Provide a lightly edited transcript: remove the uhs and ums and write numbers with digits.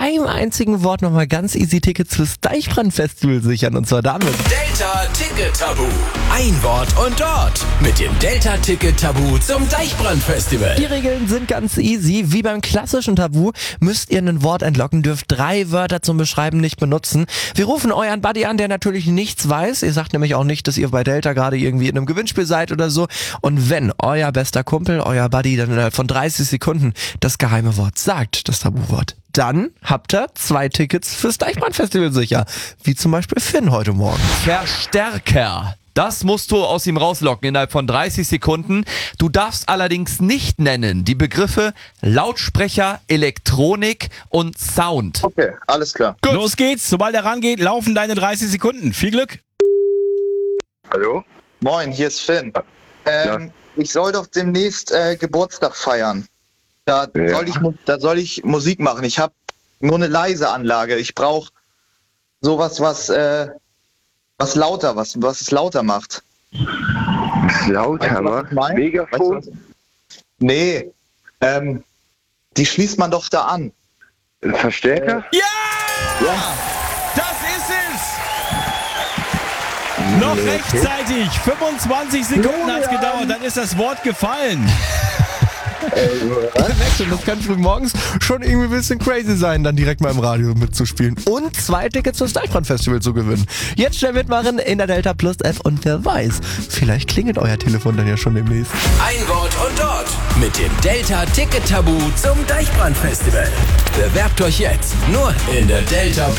einem einzigen Wort nochmal ganz easy Tickets fürs Deichbrand-Festival sichern. Und zwar damit. Delta Ticket Tabu. Ein Wort und Ort. Mit dem Delta Ticket Tabu zum Deichbrand-Festival. Die Regeln sind ganz easy. Wie beim klassischen Tabu müsst ihr ein Wort entlocken, dürft 3 Wörter zum Beschreiben nicht benutzen. Wir rufen euren Buddy an, der natürlich nichts weiß. Ihr sagt nämlich auch nicht, dass ihr bei Delta gerade irgendwie in einem Gewinnspiel seid oder so. Und wenn euer bester Kumpel, euer Buddy dann innerhalb von 30 Sekunden das geheime Wort sagt, das Tabuwort, dann habt ihr 2 Tickets fürs Deichbrand-Festival sicher. Wie zum Beispiel Finn heute Morgen. Verstärker. Das musst du aus ihm rauslocken innerhalb von 30 Sekunden. Du darfst allerdings nicht nennen die Begriffe Lautsprecher, Elektronik und Sound. Okay, alles klar. Gut. Los geht's. Sobald er rangeht, laufen deine 30 Sekunden. Viel Glück. Hallo? Moin, hier ist Finn. Ich soll doch demnächst Geburtstag feiern. Da soll ich Musik machen. Ich habe nur eine leise Anlage. Ich brauche sowas, was es lauter macht. Was lauter macht? Megafon? Weißt du, nee, die schließt man doch da an. Ein Verstärker? Ja! Das ist es! Noch rechtzeitig. 25 Sekunden hat's gedauert, dann ist das Wort gefallen. Das kann früh morgens schon irgendwie ein bisschen crazy sein, dann direkt mal im Radio mitzuspielen und 2 Tickets fürs Deichbrand-Festival zu gewinnen. Jetzt schnell mitmachen in der Delta Plus App und wer weiß, vielleicht klingelt euer Telefon dann ja schon demnächst. Ein Wort und Ort. Mit dem Delta Ticket Tabu zum Deichbrand-Festival. Bewerbt euch jetzt nur in der Delta